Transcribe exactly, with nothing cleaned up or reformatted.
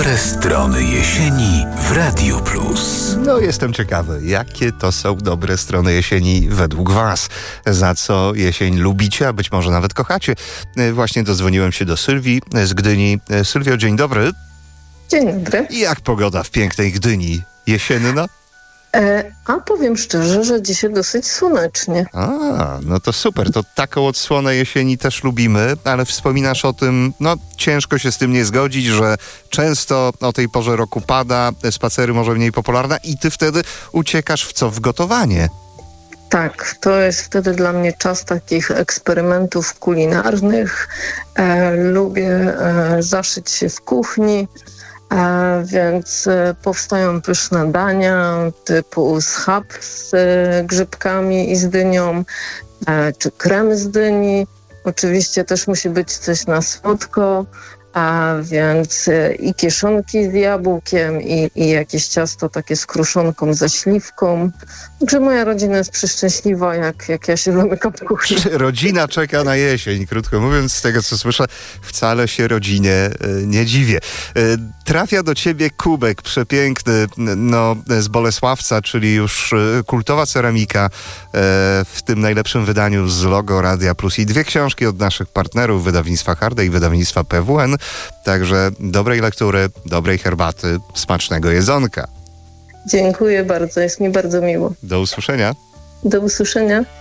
Dobre strony jesieni w Radiu Plus. No, jestem ciekawy, jakie to są dobre strony jesieni według was? Za co jesień lubicie, a być może nawet kochacie? Właśnie dodzwoniłem się do Sylwii z Gdyni. Sylwio, dzień dobry. Dzień dobry. Jak pogoda w pięknej Gdyni? Jesienna? E, a powiem szczerze, że dzisiaj dosyć słonecznie. A, no to super, to taką odsłonę jesieni też lubimy, ale wspominasz o tym, no ciężko się z tym nie zgodzić, że często o tej porze roku pada, spacery może mniej popularne i ty wtedy uciekasz w co? W gotowanie. Tak, to jest wtedy dla mnie czas takich eksperymentów kulinarnych. E, lubię e, zaszyć się w kuchni. A więc e, powstają pyszne dania typu schab z e, grzybkami i z dynią, e, czy krem z dyni. Oczywiście też musi być coś na słodko, a więc e, i kieszonki z jabłkiem, i, i jakieś ciasto takie z kruszonką, ze śliwką. Także moja rodzina jest przeszczęśliwa, jak, jak ja się zamykam w kuchni. Rodzina czeka na jesień, krótko mówiąc, z tego co słyszę, wcale się rodzinie e, nie dziwię. E, trafia do ciebie kubek przepiękny, no z Bolesławca, czyli już e, kultowa ceramika e, w tym najlepszym wydaniu z logo Radia Plus i dwie książki od naszych partnerów, wydawnictwa Harde i wydawnictwa P W N. Także dobrej lektury, dobrej herbaty, smacznego jedzonka. Dziękuję bardzo, jest mi bardzo miło. Do usłyszenia. Do usłyszenia.